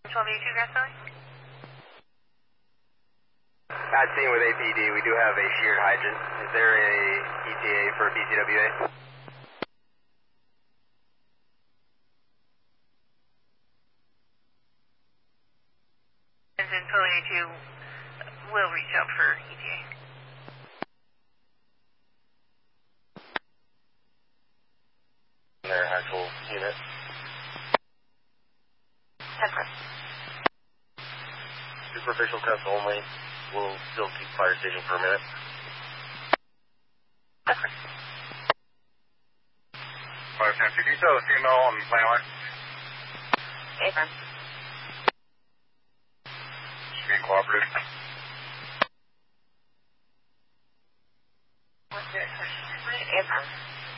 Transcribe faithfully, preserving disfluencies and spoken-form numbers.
twelve eighty-two, Grass Valley. At scene with A P D, we do have a sheared hydrant. Is there a E T A for B C W A? And then twelve eighty-two will reach out for E T A. Their actual unit. Separate. Superficial test only. We'll still keep fire station for a minute. Separate. five ten, can you tell the female on the plan line? Affirm. She's being cooperative. What's your question? Affirm.